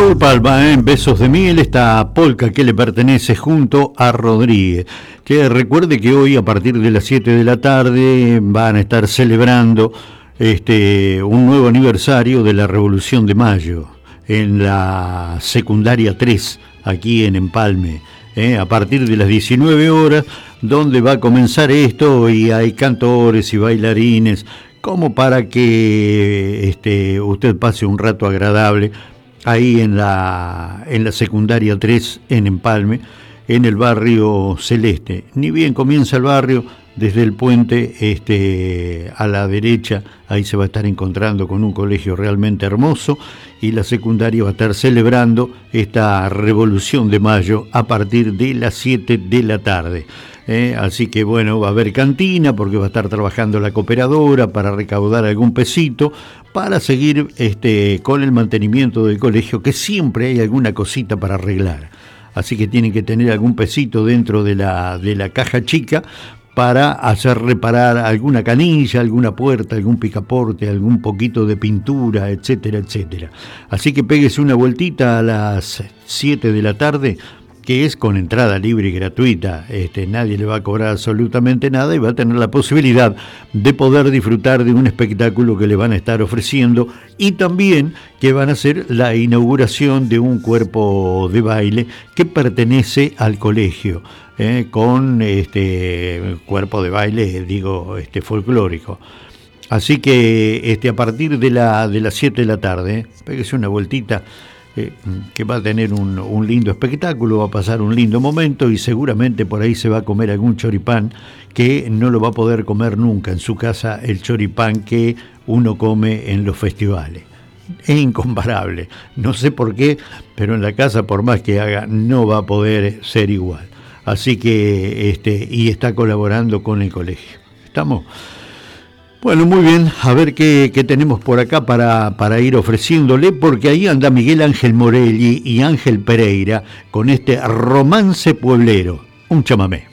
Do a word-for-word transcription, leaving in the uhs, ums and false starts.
Raúl Palma, en Besos de Miel, esta polca que le pertenece junto a Rodríguez. Que recuerde que hoy a partir de las siete de la tarde van a estar celebrando este un nuevo aniversario de la Revolución de Mayo en la secundaria tres, aquí en Empalme, ¿eh? A partir de las diecinueve horas, donde va a comenzar esto, y hay cantores y bailarines, como para que este, usted pase un rato agradable ahí en la, en la secundaria tres en Empalme, en el barrio Celeste. Ni bien comienza el barrio, desde el puente este, a la derecha, ahí se va a estar encontrando con un colegio realmente hermoso, y la secundaria va a estar celebrando esta Revolución de Mayo a partir de las siete de la tarde. Eh, así que bueno, va a haber cantina porque va a estar trabajando la cooperadora para recaudar algún pesito para seguir este, con el mantenimiento del colegio, que siempre hay alguna cosita para arreglar. Así que tienen que tener algún pesito dentro de la, de la caja chica para hacer reparar alguna canilla, alguna puerta, algún picaporte, algún poquito de pintura, etcétera, etcétera. Así que péguese una vueltita a las siete de la tarde, que es con entrada libre y gratuita. Este, nadie le va a cobrar absolutamente nada y va a tener la posibilidad de poder disfrutar de un espectáculo que le van a estar ofreciendo, y también que van a hacer la inauguración de un cuerpo de baile que pertenece al colegio, eh, con este cuerpo de baile, digo, este folclórico. Así que este, a partir de, la, de las siete de la tarde, eh, péguese una vueltita, Eh, que va a tener un, un lindo espectáculo, va a pasar un lindo momento, y seguramente por ahí se va a comer algún choripán que no lo va a poder comer nunca en su casa, el choripán que uno come en los festivales. Es incomparable, no sé por qué, pero en la casa, por más que haga, no va a poder ser igual. Así que, este, y está colaborando con el colegio. ¿Estamos? Bueno, muy bien, a ver qué, qué tenemos por acá para, para ir ofreciéndole, porque ahí anda Miguel Ángel Morelli y Ángel Pereira con este Romance Pueblero, un chamamé.